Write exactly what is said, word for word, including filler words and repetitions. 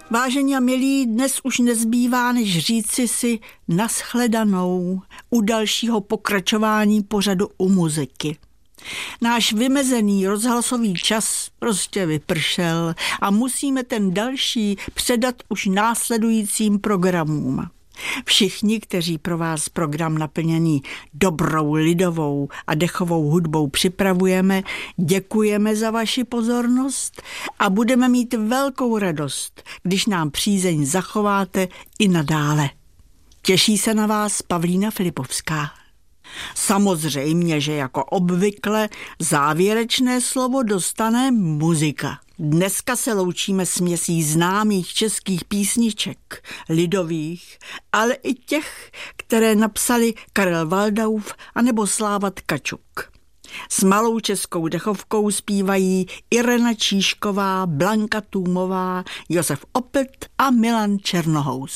Vážení a milí, dnes už nezbývá, než říci si nashledanou u dalšího pokračování pořadu U muziky. Náš vymezený rozhlasový čas prostě vypršel a musíme ten další předat už následujícím programům. Všichni, kteří pro vás program naplněný dobrou lidovou a dechovou hudbou připravujeme, děkujeme za vaši pozornost a budeme mít velkou radost, když nám přízeň zachováte i nadále. Těší se na vás Pavlína Filipovská. Samozřejmě, že jako obvykle závěrečné slovo dostane muzika. Dneska se loučíme směsí známých českých písniček, lidových, ale i těch, které napsali Karel Waldauf anebo Sláva Tkačuk. S malou českou dechovkou zpívají Irena Číšková, Blanka Tůmová, Josef Opelt a Milan Černohous.